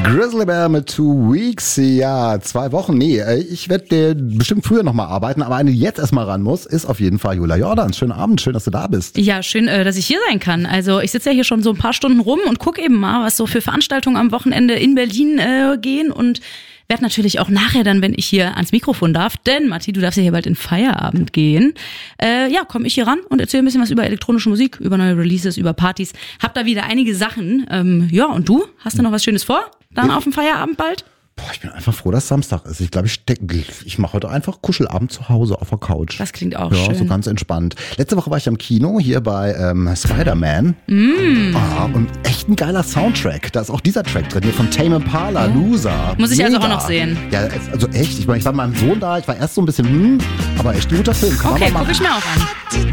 Grizzly Bear mit 2 Weeks, ja, 2 Wochen. Nee, ich werde bestimmt früher nochmal arbeiten, aber eine, die jetzt erstmal ran muss, ist auf jeden Fall Julia Jordans. Schönen Abend, schön, dass du da bist. Ja, schön, dass ich hier sein kann. Also ich sitze ja hier schon so ein paar Stunden rum und gucke eben mal, was so für Veranstaltungen am Wochenende in Berlin gehen und werde natürlich auch nachher dann, wenn ich hier ans Mikrofon darf, denn Matti, du darfst ja hier bald in Feierabend gehen, komme ich hier ran und erzähle ein bisschen was über elektronische Musik, über neue Releases, über Partys. Hab da wieder einige Sachen. Und du? Hast du noch was Schönes vor? Dann auf dem Feierabend bald? Boah, ich bin einfach froh, dass Samstag ist. Ich glaube, ich mache heute einfach Kuschelabend zu Hause auf der Couch. Das klingt auch schön. Ja, schön. So ganz entspannt. Letzte Woche war ich am Kino, hier bei Spider-Man. Und echt ein geiler Soundtrack. Da ist auch dieser Track drin, hier von Tame Impala, Loser. Muss ich Mega. also auch noch sehen. Ja, also echt. Ich war mit meinem Sohn da, ich war erst so ein bisschen, aber echt ein guter Film. Kann man mal machen. Guck ich mir auch an.